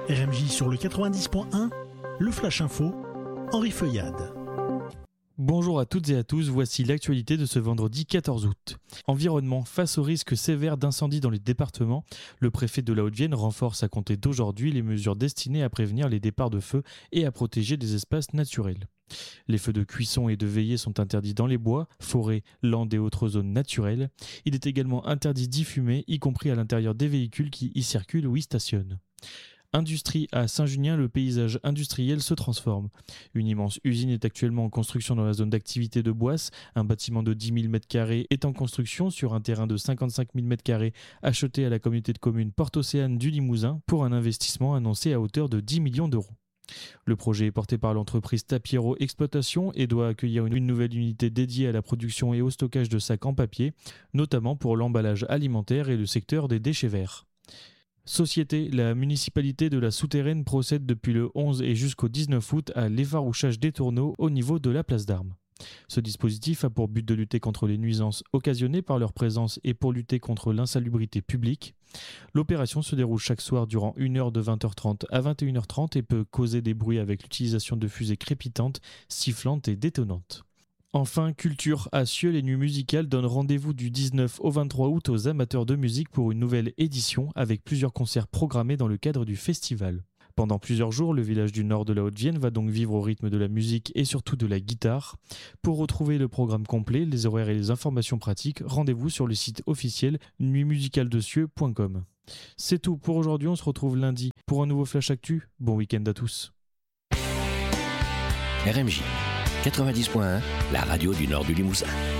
RMJ sur le 90.1, le Flash Info, Henri Feuillade. Bonjour à toutes et à tous, voici l'actualité de ce vendredi 14 août. Environnement, face au risque sévère d'incendie dans les départements, le préfet de la Haute-Vienne renforce à compter d'aujourd'hui les mesures destinées à prévenir les départs de feu et à protéger des espaces naturels. Les feux de cuisson et de veillée sont interdits dans les bois, forêts, landes et autres zones naturelles. Il est également interdit d'y fumer, y compris à l'intérieur des véhicules qui y circulent ou y stationnent. Industrie à Saint-Junien, le paysage industriel se transforme. Une immense usine est actuellement en construction dans la zone d'activité de Boisse. Un bâtiment de 10 000 m² est en construction sur un terrain de 55 000 m² acheté à la communauté de communes Porte-Océane du Limousin pour un investissement annoncé à hauteur de 10 millions d'euros. Le projet est porté par l'entreprise Tapiero Exploitation et doit accueillir une nouvelle unité dédiée à la production et au stockage de sacs en papier, notamment pour l'emballage alimentaire et le secteur des déchets verts. Société, la municipalité de la Souterraine procède depuis le 11 et jusqu'au 19 août à l'effarouchage des tourneaux au niveau de la place d'Armes. Ce dispositif a pour but de lutter contre les nuisances occasionnées par leur présence et pour lutter contre l'insalubrité publique. L'opération se déroule chaque soir durant 1 heure de 20h30 à 21h30 et peut causer des bruits avec l'utilisation de fusées crépitantes, sifflantes et détonnantes. Enfin, culture à Cieux, les nuits musicales donnent rendez-vous du 19 au 23 août aux amateurs de musique pour une nouvelle édition avec plusieurs concerts programmés dans le cadre du festival. Pendant plusieurs jours, le village du nord de la Haute-Vienne va donc vivre au rythme de la musique et surtout de la guitare. Pour retrouver le programme complet, les horaires et les informations pratiques, rendez-vous sur le site officiel nuitmusicaldecieux.com. C'est tout pour aujourd'hui, on se retrouve lundi pour un nouveau Flash Actu. Bon week-end à tous. RMJ 90.1, la radio du nord du Limousin.